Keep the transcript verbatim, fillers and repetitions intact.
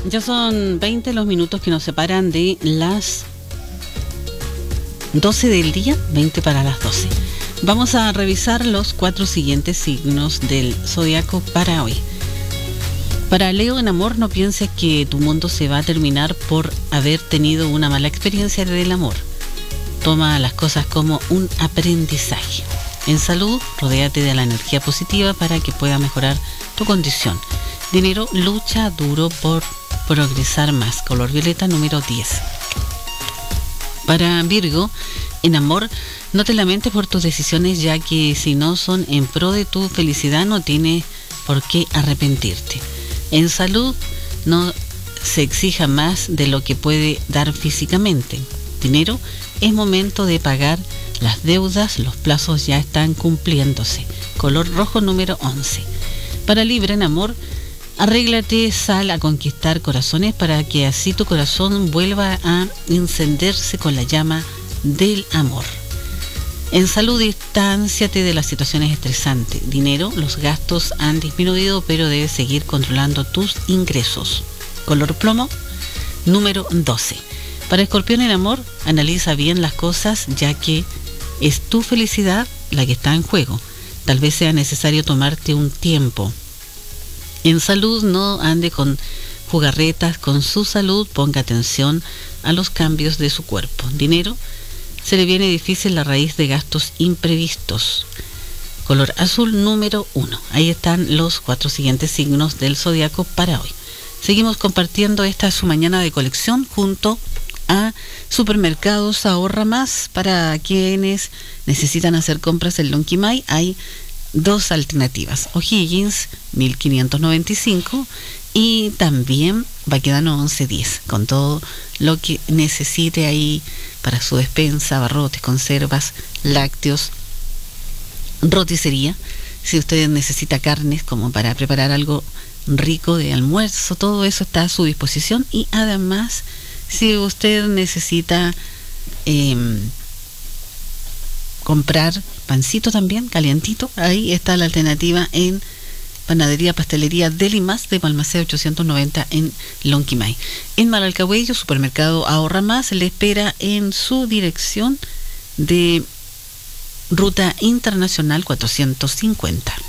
Ya son veinte los minutos que nos separan de las doce del día, veinte para las doce. Vamos a revisar los cuatro siguientes signos del zodiaco para hoy. Para Leo, en amor, no pienses que tu mundo se va a terminar por haber tenido una mala experiencia del amor. Toma las cosas como un aprendizaje. En salud, rodéate de la energía positiva para que pueda mejorar tu condición. Dinero, lucha duro por progresar más. Color violeta, número diez. Para Virgo, en amor, no te lamentes por tus decisiones, ya que si no son en pro de tu felicidad, no tienes por qué arrepentirte. En salud, no se exija más de lo que puede dar físicamente. Dinero, es momento de pagar las deudas, los plazos ya están cumpliéndose. Color rojo, número once. Para Libra, en amor, arréglate, sal a conquistar corazones para que así tu corazón vuelva a encenderse con la llama del amor. En salud, distánciate de las situaciones estresantes. Dinero, los gastos han disminuido, pero debes seguir controlando tus ingresos. Color plomo, número doce. Para Escorpión, en amor, analiza bien las cosas, ya que es tu felicidad la que está en juego. Tal vez sea necesario tomarte un tiempo. En salud, no ande con jugarretas con su salud, ponga atención a los cambios de su cuerpo. Dinero, se le viene difícil la raíz de gastos imprevistos. Color azul, número uno. Ahí están los cuatro siguientes signos del zodiaco para hoy. Seguimos compartiendo esta su mañana de colección junto a Supermercados Ahorra Más. Para quienes necesitan hacer compras en Lonquimay, hay dos alternativas: O'Higgins mil quinientos noventa y cinco y también Baquedano once diez, con todo lo que necesite ahí para su despensa, abarrotes, conservas, lácteos, roticería. Si usted necesita carnes como para preparar algo rico de almuerzo, todo eso está a su disposición. Y además, si usted necesita eh, comprar pancito también, calientito, ahí está la alternativa en Panadería Pastelería Delimas de Balmaceda ochocientos noventa en Lonquimay. En Malalcahuello, Supermercado Ahorra Más le espera en su dirección de Ruta Internacional cuatrocientos cincuenta.